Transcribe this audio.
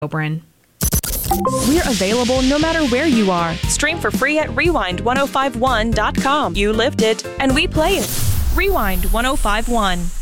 Obrin. We're available no matter where you are. Stream for free at rewind1051.com. You lived it, and we play it. Rewind 1051.